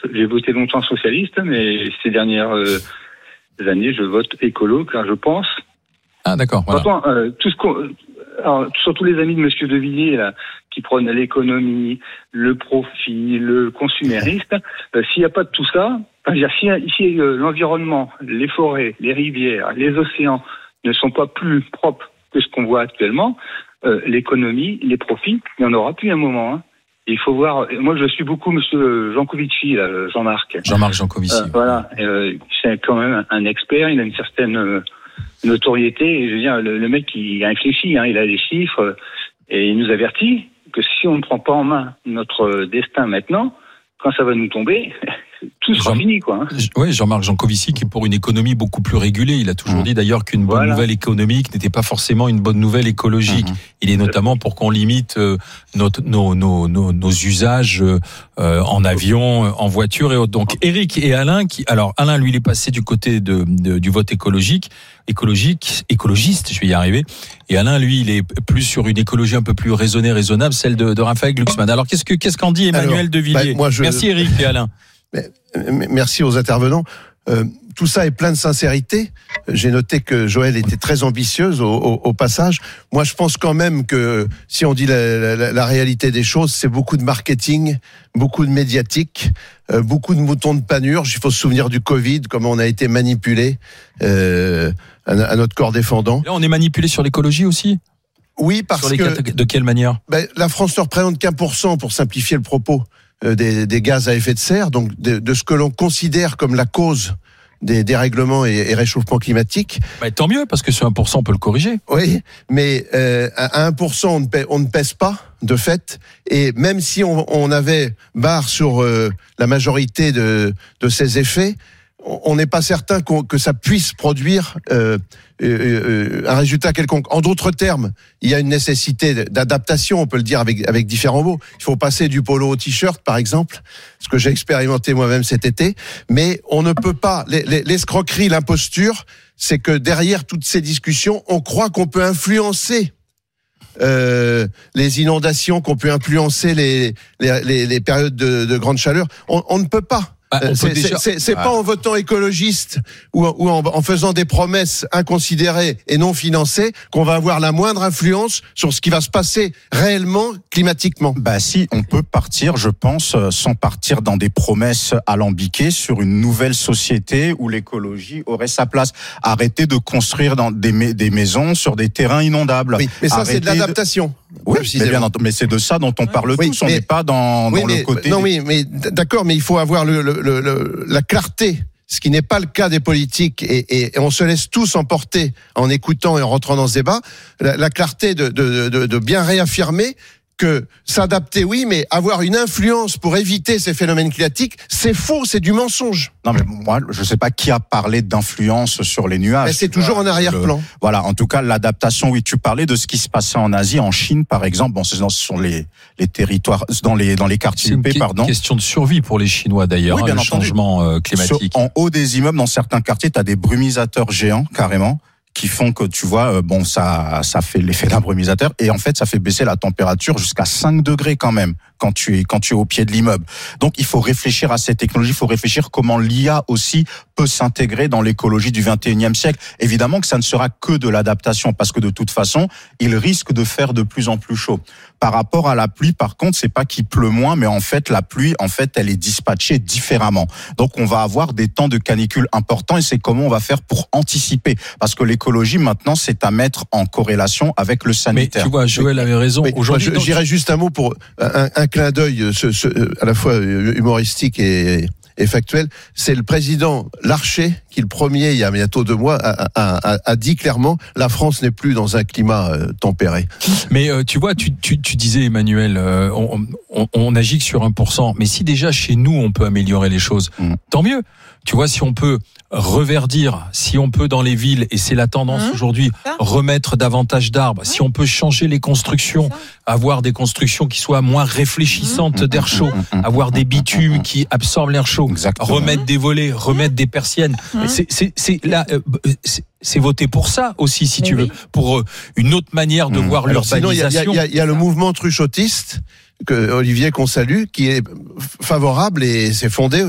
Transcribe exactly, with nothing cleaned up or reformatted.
j'ai voté longtemps socialiste, mais ces dernières euh, années, je vote écolo, car je pense... Ah, d'accord, voilà. Pourtant, euh, tout ce qu'on... Alors, surtout les amis de Monsieur De Villiers, là, qui prônent l'économie, le profit, le consumériste, euh, s'il n'y a pas de tout ça, enfin, si, si euh, l'environnement, les forêts, les rivières, les océans ne sont pas plus propres que ce qu'on voit actuellement, euh, l'économie, les profits, il n'y en aura plus à un moment. Hein. Il faut voir. Moi, je suis beaucoup Monsieur Jancovici, là, Jean-Marc. Jean-Marc Jancovici. Euh, voilà, euh, c'est quand même un expert. Il a une certaine euh, notoriété. Et je veux dire, le, le mec, il a réfléchi. Hein, il a des chiffres et il nous avertit que si on ne prend pas en main notre destin maintenant, quand ça va nous tomber, tout sera Jean, fini, quoi. Hein. Oui, Jean-Marc Jancovici, qui est pour une économie beaucoup plus régulée. Il a toujours mmh. dit d'ailleurs qu'une bonne voilà. nouvelle économique n'était pas forcément une bonne nouvelle écologique. Mmh. Il est notamment pour qu'on limite euh, notre, nos, nos, nos, nos usages euh, en avion, en voiture et autres. Donc, Éric et Alain, qui, alors Alain, lui, il est passé du côté de, de du vote écologique, écologique, écologiste, je vais y arriver. Et Alain, lui, il est plus sur une écologie un peu plus raisonnée, raisonnable, celle de, de Raphaël Glucksmann. Alors, qu'est-ce que qu'est-ce qu'en dit Emmanuel alors, De Villiers bah, moi, je... Merci Éric et Alain. Merci aux intervenants. Euh, tout ça est plein de sincérité. J'ai noté que Joël était très ambitieuse au, au, au passage. Moi, je pense quand même que si on dit la, la, la réalité des choses, c'est beaucoup de marketing, beaucoup de médiatique, euh, beaucoup de moutons de panurge. Il faut se souvenir du Covid, comment on a été manipulé euh, à, à notre corps défendant. Là, on est manipulé sur l'écologie aussi ? Oui, parce sur les que... De quelle manière ? Ben, la France ne représente qu'un pour cent, pour simplifier le propos, euh, des, des gaz à effet de serre, donc de, de ce que l'on considère comme la cause des dérèglements et, et réchauffement climatique. Bah, tant mieux, parce que ce un pour cent, on peut le corriger. Oui, mais euh, à un pour cent, on ne, pèse, on ne pèse pas, de fait. Et même si on, on avait barre sur euh, la majorité de, de ces effets, on n'est pas certain qu'on, que ça puisse produire euh, euh, un résultat quelconque. En d'autres termes, il y a une nécessité d'adaptation, on peut le dire avec, avec différents mots. Il faut passer du polo au t-shirt, par exemple, ce que j'ai expérimenté moi-même cet été. Mais on ne peut pas... Les, les, l'escroquerie, l'imposture, c'est que derrière toutes ces discussions, on croit qu'on peut influencer euh, les inondations, qu'on peut influencer les, les, les, les périodes de, de grande chaleur. On, on ne peut pas. Bah, c'est, déjà... c'est, c'est ah. pas en votant écologiste ou, ou en, en faisant des promesses inconsidérées et non financées qu'on va avoir la moindre influence sur ce qui va se passer réellement climatiquement. Bah si, on peut partir, je pense, sans partir dans des promesses alambiquées sur une nouvelle société où l'écologie aurait sa place. Arrêter de construire dans des, des maisons sur des terrains inondables. Oui, mais ça Arrêter c'est de l'adaptation. De... Oui, mais, bien, mais c'est de ça dont on parle oui, tous. On n'est pas dans, oui, dans mais, le côté. Non, des... oui, mais d'accord, mais il faut avoir le, le, le, le, la clarté, ce qui n'est pas le cas des politiques, et, et, et on se laisse tous emporter en écoutant et en rentrant dans ce débat. La, la clarté de, de, de, de bien réaffirmer que s'adapter, oui, mais avoir une influence pour éviter ces phénomènes climatiques, c'est faux, c'est du mensonge. Non, mais moi, je sais pas qui a parlé d'influence sur les nuages. Mais c'est toujours en arrière-plan. Le, voilà, en tout cas, l'adaptation, oui, tu parlais de ce qui se passait en Asie, en Chine, par exemple. Bon, ce sont les, les territoires, dans les, dans les quartiers U P, pardon. C'est une question de survie pour les Chinois, d'ailleurs, oui, hein, le entendu. changement euh, climatique. Sur, en haut des immeubles, dans certains quartiers, t'as des brumisateurs géants, carrément, qui font que, tu vois, euh, bon, ça, ça fait l'effet d'un brumisateur, et en fait, ça fait baisser la température jusqu'à cinq degrés quand même, quand tu es, quand tu es au pied de l'immeuble. Donc, il faut réfléchir à cette technologie, il faut réfléchir comment l'I A aussi peut s'intégrer dans l'écologie du vingt et unième siècle. Évidemment que ça ne sera que de l'adaptation, parce que de toute façon, il risque de faire de plus en plus chaud. Par rapport à la pluie, par contre, c'est pas qu'il pleut moins, mais en fait, la pluie, en fait, elle est dispatchée différemment. Donc, on va avoir des temps de canicule importants, et c'est comment on va faire pour anticiper. Parce que l'écologie, maintenant, c'est à mettre en corrélation avec le sanitaire. Mais tu vois, Joël avait raison. Mais, aujourd'hui, moi, je dirais juste un mot pour un, un clin d'œil, ce, ce, à la fois humoristique et, et factuel. C'est le président Larcher qui, le premier, il y a bientôt deux mois, a, a, a, a dit clairement la France n'est plus dans un climat euh, tempéré. Mais euh, tu vois, tu, tu, tu disais, Emmanuel, euh, on, on, on agit que sur un pour cent. Mais si déjà chez nous, on peut améliorer les choses, mmh. tant mieux. Tu vois, si on peut reverdir, si on peut dans les villes, et c'est la tendance mmh. aujourd'hui, remettre davantage d'arbres, mmh. si on peut changer les constructions, avoir des constructions qui soient moins réfléchissantes mmh. d'air chaud, mmh. avoir des bitumes qui absorbent l'air chaud, exactement. remettre des volets, remettre des persiennes. Mmh. C'est, c'est, c'est là, euh, c'est, c'est voter pour ça aussi, si Mais tu oui. veux, pour euh, une autre manière de mmh. voir l'urbanisation. Sinon, il y a, y, a, y a le mouvement truchotiste que Olivier qu'on salue, qui est favorable et c'est fondé